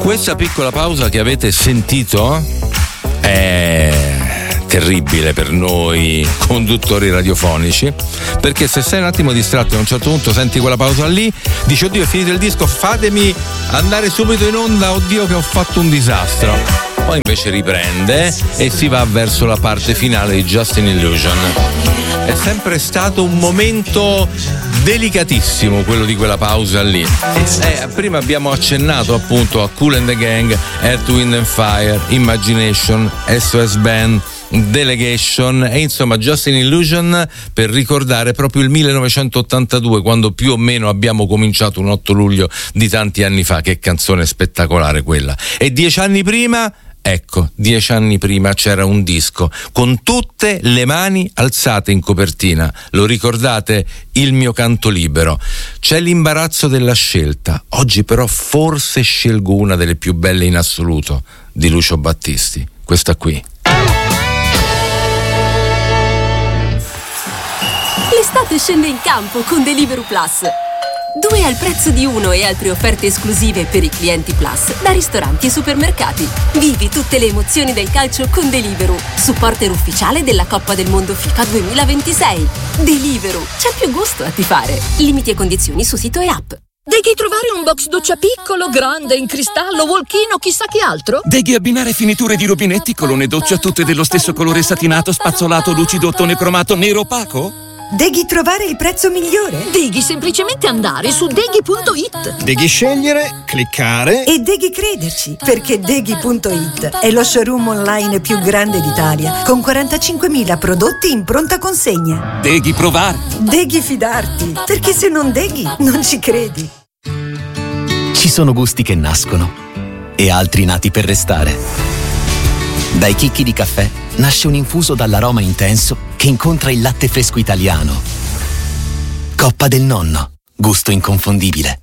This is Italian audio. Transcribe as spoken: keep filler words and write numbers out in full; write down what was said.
Questa piccola pausa che avete sentito è terribile per noi conduttori radiofonici, perché se sei un attimo distratto e a un certo punto senti quella pausa lì, dici oddio è finito il disco, fatemi andare subito in onda, oddio che ho fatto un disastro. Poi invece riprende e si va verso la parte finale di Just an Illusion. È sempre stato un momento delicatissimo quello di quella pausa lì. Eh, prima abbiamo accennato appunto a Kool and the Gang, Earth, Wind and Fire, Imagination, S O S Band, Delegation e insomma Just an Illusion per ricordare proprio il millenovecentottantadue, quando più o meno abbiamo cominciato un otto luglio di tanti anni fa. Che canzone spettacolare quella. E dieci anni prima, ecco, dieci anni prima c'era un disco con tutte le mani alzate in copertina. Lo ricordate? Il mio canto libero. C'è l'imbarazzo della scelta. Oggi però forse scelgo una delle più belle in assoluto di Lucio Battisti, questa qui. L'estate scende in campo con Deliveroo Plus. Due al prezzo di uno e altre offerte esclusive per i clienti Plus da ristoranti e supermercati. Vivi tutte le emozioni del calcio con Deliveroo, supporter ufficiale della Coppa del Mondo FIFA duemilaventisei. Deliveroo, c'è più gusto a tifare. Limiti e condizioni su sito e app. Devi trovare un box doccia piccolo, grande, in cristallo, walk-in o chissà che altro? Devi abbinare finiture di rubinetti, colonne doccia tutte dello stesso colore satinato, spazzolato, lucido, ottone cromato, nero opaco? Devi trovare il prezzo migliore? Devi semplicemente andare su deghi punto it. Devi scegliere, cliccare e devi crederci, perché deghi punto it è lo showroom online più grande d'Italia, con quarantacinquemila prodotti in pronta consegna. Devi provare. Devi fidarti, perché se non deghi non ci credi. Ci sono gusti che nascono e altri nati per restare. Dai chicchi di caffè nasce un infuso dall'aroma intenso che incontra il latte fresco italiano. Coppa del Nonno, gusto inconfondibile.